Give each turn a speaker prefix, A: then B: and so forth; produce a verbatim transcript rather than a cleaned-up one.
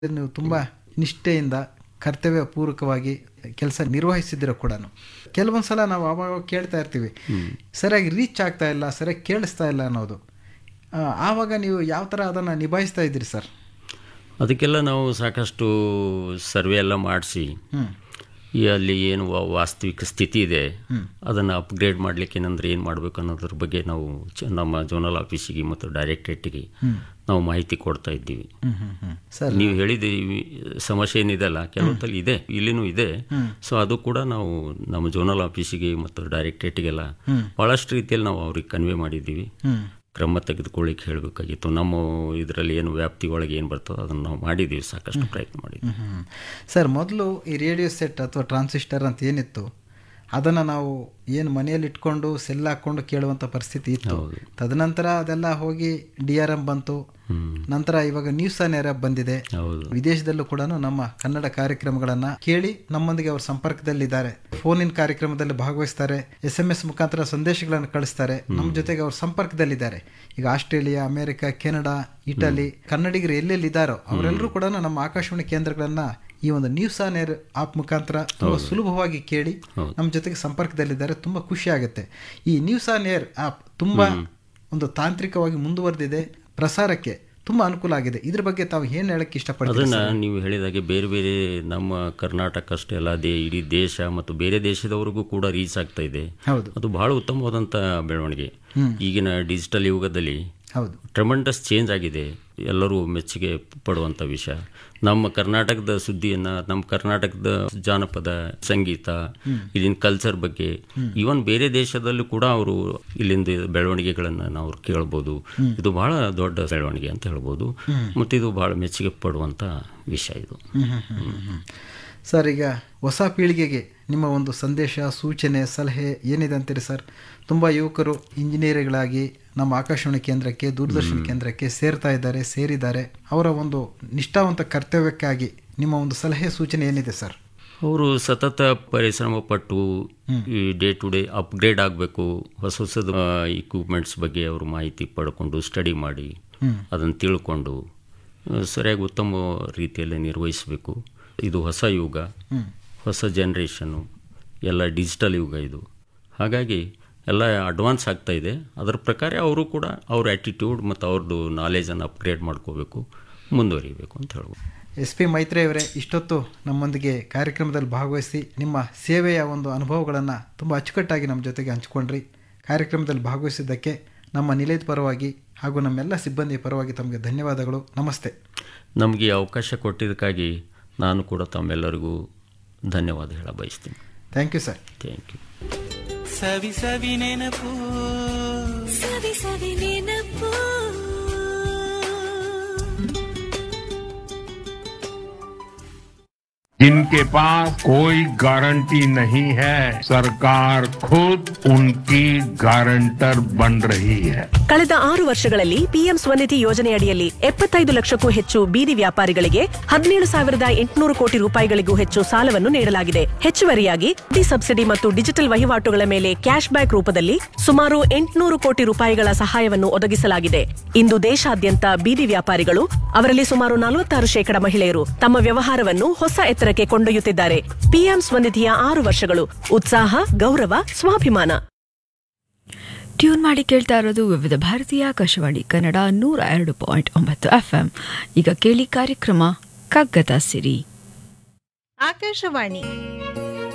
A: ನೀವು ತುಂಬ ನಿಷ್ಠೆಯಿಂದ ಕರ್ತವ್ಯ ಪೂರ್ವಕವಾಗಿ ಕೆಲಸ ನಿರ್ವಹಿಸಿದ್ದೀರ ಕೂಡ. ಕೆಲವೊಂದು ಸಲ ನಾವು ಆವಾಗ ಕೇಳ್ತಾ ಇರ್ತೀವಿ, ಸರಿಯಾಗಿ ರೀಚ್ ಆಗ್ತಾ ಇಲ್ಲ, ಸರಿಯಾಗಿ ಕೇಳಿಸ್ತಾ ಇಲ್ಲ ಅನ್ನೋದು. ಆವಾಗ ನೀವು ಯಾವ ಥರ ಅದನ್ನು ನಿಭಾಯಿಸ್ತಾ ಇದ್ದೀರಿ ಸರ್?
B: ಅದಕ್ಕೆಲ್ಲ ನಾವು ಸಾಕಷ್ಟು ಸರ್ವೆ ಎಲ್ಲ ಮಾಡಿಸಿ ಈ ಅಲ್ಲಿ ಏನು ವಾಸ್ತವಿಕ ಸ್ಥಿತಿ ಇದೆ ಅದನ್ನು ಅಪ್ಗ್ರೇಡ್ ಮಾಡಲಿಕ್ಕೆ ಏನಂದ್ರೆ ಏನು ಮಾಡಬೇಕು ಅನ್ನೋದ್ರ ಬಗ್ಗೆ ನಾವು ನಮ್ಮ ಜೋನಲ್ ಆಫೀಸಿಗೆ ಮತ್ತು ಡೈರೆಕ್ಟ್ರೇಟಿಗೆ ನಾವು ಮಾಹಿತಿ ಕೊಡ್ತಾ ಇದ್ದೀವಿ.
A: ಸರ್,
B: ನೀವು ಹೇಳಿದ ಸಮಸ್ಯೆ ಏನಿದೆಲ್ಲ ಕೆಲವೊಂದಲ್ಲಿ ಇದೆ, ಇಲ್ಲಿನೂ ಇದೆ. ಸೊ ಅದು ಕೂಡ ನಾವು ನಮ್ಮ ಜೋನಲ್ ಆಫೀಸಿಗೆ ಮತ್ತು ಡೈರೆಕ್ಟ್ರೇಟಿಗೆಲ್ಲ ಭಾಳಷ್ಟು ರೀತಿಯಲ್ಲಿ ನಾವು ಅವ್ರಿಗೆ ಕನ್ವೆ ಮಾಡಿದ್ದೀವಿ. ಕ್ರಮ ತೆಗೆದುಕೊಳ್ಳಿಕ್ಕೆ ಹೇಳಬೇಕಾಗಿತ್ತು. ನಮ್ಮ ಇದರಲ್ಲಿ ಏನು ವ್ಯಾಪ್ತಿ ಒಳಗೆ ಏನು ಬರ್ತದೋ ಅದನ್ನು ನಾವು ಮಾಡಿದ್ದೀವಿ, ಸಾಕಷ್ಟು ಪ್ರಯತ್ನ ಮಾಡಿದ್ದೀವಿ.
A: ಸರ್, ಮೊದಲು ಈ ರೇಡಿಯೋ ಸೆಟ್ ಅಥವಾ ಟ್ರಾನ್ಸಿಸ್ಟರ್ ಅಂತ ಏನಿತ್ತು ಅದನ್ನು ನಾವು ಏನು ಮನೆಯಲ್ಲಿ ಇಟ್ಕೊಂಡು ಸೆಲ್ ಹಾಕ್ಕೊಂಡು ಕೇಳುವಂಥ ಪರಿಸ್ಥಿತಿ ಇತ್ತು. ತದನಂತರ ಅದೆಲ್ಲ ಹೋಗಿ ಡಿ ಆರ್ ಎಮ್ ಬಂತು. ನಂತರ ಇವಾಗ ನ್ಯೂಸ್ ಆನ್ ಏರ್ ಬಂದಿದೆ. ವಿದೇಶದಲ್ಲೂ ಕೂಡ ನಮ್ಮ ಕನ್ನಡ ಕಾರ್ಯಕ್ರಮಗಳನ್ನು ಕೇಳಿ ನಮ್ಮೊಂದಿಗೆ ಅವರು ಸಂಪರ್ಕದಲ್ಲಿದ್ದಾರೆ. ಫೋನ್ ಇನ್ ಕಾರ್ಯಕ್ರಮದಲ್ಲಿ ಭಾಗವಹಿಸ್ತಾರೆ, ಎಸ್ ಎಂ ಎಸ್ ಮುಖಾಂತರ ಸಂದೇಶಗಳನ್ನು ಕಳಿಸ್ತಾರೆ, ನಮ್ಮ ಜೊತೆಗೆ ಅವರು ಸಂಪರ್ಕದಲ್ಲಿದ್ದಾರೆ. ಈಗ ಆಸ್ಟ್ರೇಲಿಯಾ, ಅಮೆರಿಕ, ಕೆನಡಾ, ಇಟಲಿ ಕನ್ನಡಿಗರು ಎಲ್ಲೆಲ್ಲಿದ್ದಾರೋ ಅವರೆಲ್ಲರೂ ಕೂಡ ನಮ್ಮ ಆಕಾಶವಾಣಿ ಕೇಂದ್ರಗಳನ್ನು ಈ ಒಂದು ನ್ಯೂಸ್ ಆನ್ ಏರ್ ಆಪ್ ಮುಖಾಂತರ ತುಂಬ ಸುಲಭವಾಗಿ ಕೇಳಿ ನಮ್ಮ ಜೊತೆಗೆ ಸಂಪರ್ಕದಲ್ಲಿದ್ದಾರೆ. ತುಂಬ ಖುಷಿ ಆಗುತ್ತೆ. ಈ ನ್ಯೂಸ್ ಆನ್ ಏರ್ ಆಪ್ ತುಂಬ ಒಂದು ತಾಂತ್ರಿಕವಾಗಿ ಮುಂದುವರೆದಿದೆ, ಪ್ರಸಾರಕ್ಕೆ ತುಂಬ ಅನುಕೂಲ ಆಗಿದೆ. ಇದ್ರ ಬಗ್ಗೆ ತಾವು ಏನು ಹೇಳಕ್ಕೆ ಇಷ್ಟಪಡ್ತೀರಿ?
B: ಅದನ್ನು ನೀವು ಹೇಳಿದಾಗೆ ಬೇರೆ ಬೇರೆ ನಮ್ಮ ಕರ್ನಾಟಕ ಅಷ್ಟೇ ಅಲ್ಲ, ದೇ ಇಡೀ ದೇಶ ಮತ್ತು ಬೇರೆ ದೇಶದವರೆಗೂ ಕೂಡ ರೀಚ್ ಆಗ್ತಾ ಇದೆ. ಅದು ಬಹಳ ಉತ್ತಮವಾದಂಥ ಬೆಳವಣಿಗೆ. ಈಗಿನ ಡಿಜಿಟಲ್ ಯುಗದಲ್ಲಿ
A: ಹೌದು
B: ಟ್ರೆಮೆಂಡಸ್ ಚೇಂಜ್ ಆಗಿದೆ. ಎಲ್ಲರೂ ಮೆಚ್ಚುಗೆ ಪಡುವಂಥ ವಿಷಯ. ನಮ್ಮ ಕರ್ನಾಟಕದ ಸುದ್ದಿಯನ್ನು, ನಮ್ಮ ಕರ್ನಾಟಕದ ಜಾನಪದ ಸಂಗೀತ, ಇಲ್ಲಿನ ಕಲ್ಚರ್ ಬಗ್ಗೆ ಈವನ್ ಬೇರೆ ದೇಶದಲ್ಲೂ ಕೂಡ ಅವರು ಇಲ್ಲಿಂದ ಬೆಳವಣಿಗೆಗಳನ್ನು ನಾವು ಕೇಳ್ಬೋದು. ಇದು ಬಹಳ ದೊಡ್ಡ ಬೆಳವಣಿಗೆ ಅಂತ ಹೇಳ್ಬೋದು. ಮತ್ತು ಇದು ಬಹಳ ಮೆಚ್ಚುಗೆ ಪಡುವಂಥ ವಿಷಯ ಇದು.
A: ಸರ್, ಈಗ ಹೊಸ ಪೀಳಿಗೆಗೆ ನಿಮ್ಮ ಒಂದು ಸಂದೇಶ, ಸೂಚನೆ, ಸಲಹೆ ಏನಿದೆ ಅಂತೀರಿ ಸರ್? ತುಂಬ ಯುವಕರು ಇಂಜಿನಿಯರ್ಗಳಾಗಿ ನಮ್ಮ ಆಕಾಶವಾಣಿ ಕೇಂದ್ರಕ್ಕೆ, ದೂರದರ್ಶನ ಕೇಂದ್ರಕ್ಕೆ ಸೇರ್ತಾ ಇದ್ದಾರೆ, ಸೇರಿದ್ದಾರೆ. ಅವರ ಒಂದು ನಿಷ್ಠಾವಂತ ಕರ್ತವ್ಯಕ್ಕಾಗಿ ನಿಮ್ಮ ಒಂದು ಸಲಹೆ, ಸೂಚನೆ ಏನಿದೆ ಸರ್?
B: ಅವರು ಸತತ ಪರಿಶ್ರಮ ಪಟ್ಟು ಈ ಡೇ ಟು ಡೇ ಅಪ್ಗ್ರೇಡ್ ಆಗಬೇಕು. ಹೊಸ ಹೊಸದು ಇಕ್ವಿಪ್ಮೆಂಟ್ಸ್ ಬಗ್ಗೆ ಅವರು ಮಾಹಿತಿ ಪಡ್ಕೊಂಡು ಸ್ಟಡಿ ಮಾಡಿ ಅದನ್ನು ತಿಳ್ಕೊಂಡು ಸರಿಯಾಗಿ ಉತ್ತಮ ರೀತಿಯಲ್ಲಿ ನಿರ್ವಹಿಸಬೇಕು. ಇದು ಹೊಸ ಯುಗ, ಹೊಸ ಜನ್ರೇಷನ್ನು, ಎಲ್ಲ ಡಿಜಿಟಲ್ ಯುಗ ಇದು. ಹಾಗಾಗಿ ಎಲ್ಲ ಅಡ್ವಾನ್ಸ್ ಆಗ್ತಾ ಇದೆ. ಅದರ ಪ್ರಕಾರ ಅವರು ಕೂಡ ಅವ್ರ ಆ್ಯಟಿಟ್ಯೂಡ್ ಮತ್ತು ಅವ್ರದ್ದು ನಾಲೆಜನ್ನು ಅಪ್ಗ್ರೇಡ್ ಮಾಡ್ಕೋಬೇಕು, ಮುಂದುವರಿಬೇಕು ಅಂತ ಹೇಳ್ಬೋದು.
A: ಎಸ್ ಪಿ ಮೈತ್ರಿ ಅವರೇ, ಇಷ್ಟೊತ್ತು ನಮ್ಮೊಂದಿಗೆ ಕಾರ್ಯಕ್ರಮದಲ್ಲಿ ಭಾಗವಹಿಸಿ ನಿಮ್ಮ ಸೇವೆಯ ಒಂದು ಅನುಭವಗಳನ್ನು ತುಂಬ ಅಚ್ಚುಕಟ್ಟಾಗಿ ನಮ್ಮ ಜೊತೆಗೆ ಹಂಚ್ಕೊಂಡ್ರಿ. ಕಾರ್ಯಕ್ರಮದಲ್ಲಿ ಭಾಗವಹಿಸಿದ್ದಕ್ಕೆ ನಮ್ಮ ನಿಲಯದ ಪರವಾಗಿ ಹಾಗೂ ನಮ್ಮೆಲ್ಲ ಸಿಬ್ಬಂದಿಯ ಪರವಾಗಿ ತಮಗೆ ಧನ್ಯವಾದಗಳು. ನಮಸ್ತೆ.
B: ನಮಗೆ ಅವಕಾಶ ಕೊಟ್ಟಿದ್ದಕ್ಕಾಗಿ ನಾನು ಕೂಡ ತಮ್ಮೆಲ್ಲರಿಗೂ ಧನ್ಯವಾದ ಹೇಳ ಬಯಸ್ತೀನಿ.
A: Thank you sir.
B: Thank you.
C: ಸವಿ ಸವಿ ನೆನಪು, ಸವಿ ಸವಿ ನೆನಪು.
D: जिनके पास कोई गारंटी नहीं है, सरकार खुद उनकी गारंटर बन रही है.
E: ಕಳೆದ ಆರು ವರ್ಷಗಳಲ್ಲಿ ಪಿಎಂ ಸ್ವನಿಧಿ ಯೋಜನೆಯಡಿಯಲ್ಲಿ ಎಪ್ಪತ್ತೈದು ಲಕ್ಷಕ್ಕೂ ಹೆಚ್ಚು ಬೀದಿ ವ್ಯಾಪಾರಿಗಳಿಗೆ ಹದಿನೇಳು ಸಾವಿರದ ಎಂಟುನೂರು ಕೋಟಿ ರೂಪಾಯಿಗಳಿಗೂ ಹೆಚ್ಚು ಸಾಲವನ್ನು ನೀಡಲಾಗಿದೆ. ಹೆಚ್ಚುವರಿಯಾಗಿ ಡಿ ಸಬ್ಸಿಡಿ ಮತ್ತು ಡಿಜಿಟಲ್ ವಹಿವಾಟುಗಳ ಮೇಲೆ ಕ್ಯಾಶ್ ಬ್ಯಾಕ್ ರೂಪದಲ್ಲಿ ಸುಮಾರು ಎಂಟುನೂರು ಕೋಟಿ ರೂಪಾಯಿಗಳ ಸಹಾಯವನ್ನು ಒದಗಿಸಲಾಗಿದೆ. ಇಂದು ದೇಶಾದ್ಯಂತ ಬೀದಿ ವ್ಯಾಪಾರಿಗಳು, ಅವರಲ್ಲಿ ಸುಮಾರು ನಲವತ್ತಾರು ಶೇಕಡ ಮಹಿಳೆಯರು ತಮ್ಮ ವ್ಯವಹಾರವನ್ನು ಹೊಸ ಎತ್ತರಕ್ಕೆ ಕೊಂಡೊಯ್ಯುತ್ತಿದ್ದಾರೆ. ಪಿಎಂ ಸ್ವನಿಧಿಯ ಆರು ವರ್ಷಗಳು, ಉತ್ಸಾಹ, ಗೌರವ, ಸ್ವಾಭಿಮಾನ.
F: ಟ್ಯೂನ್ ಮಾಡಿ ಕೇಳ್ತಾ ಇರೋದು ವಿವಿಧ ಭಾರತೀಯ ಆಕಾಶವಾಣಿ ಕನ್ನಡ ನೂರ ಎರಡು ಪಾಯಿಂಟ್ ಒಂಬತ್ತು ಎಫ್ಎಂ. ಈಗ ಕೇಳಿ ಕಾರ್ಯಕ್ರಮ ಕಗ್ಗದ ಸಿರಿ.
G: ಆಕಾಶವಾಣಿ